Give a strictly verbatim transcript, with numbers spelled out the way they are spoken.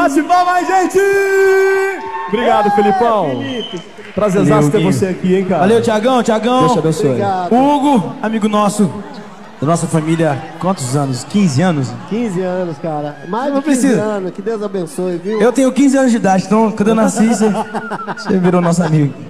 de palmas, gente! Obrigado, é, Felipão. Felipe. Prazerzaço ter você aqui, hein, cara. Valeu, Tiagão, Tiagão. Deus te abençoe. Obrigado. Hugo, amigo nosso, da nossa família, quantos anos? quinze anos? quinze anos, cara. Mais Não de quinze precisa. anos, que Deus abençoe, viu? Eu tenho quinze anos de idade, então quando eu nasci, você, você virou nosso amigo.